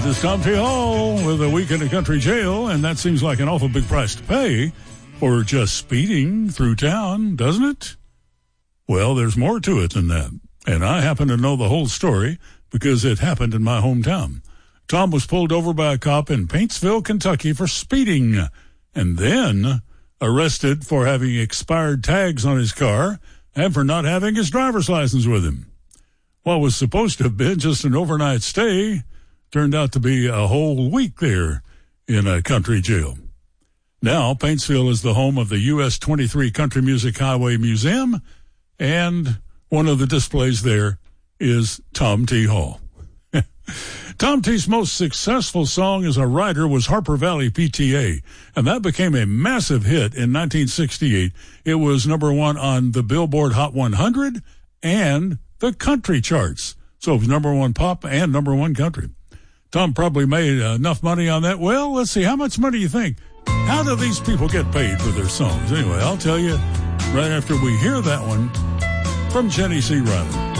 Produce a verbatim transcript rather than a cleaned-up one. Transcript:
It is Tom T. Hall with a week in a country jail, and that seems like an awful big price to pay for just speeding through town, doesn't it? Well, there's more to it than that, and I happen to know the whole story because it happened in my hometown. Tom was pulled over by a cop in Paintsville, Kentucky for speeding, and then arrested for having expired tags on his car and for not having his driver's license with him. What was supposed to have been just an overnight stay turned out to be a whole week there in a country jail. Now, Paintsville is the home of the U S twenty-three Country Music Highway Museum, and one of the displays there is Tom T. Hall. Tom T's most successful song as a writer was Harper Valley P T A, and that became a massive hit in nineteen sixty-eight. It was number one on the Billboard Hot one hundred and the country charts. So it was number one pop and number one country. Tom probably made enough money on that. Well, let's see. How much money do you think? How do these people get paid for their songs? Anyway, I'll tell you right after we hear that one from Jenny C. Riley.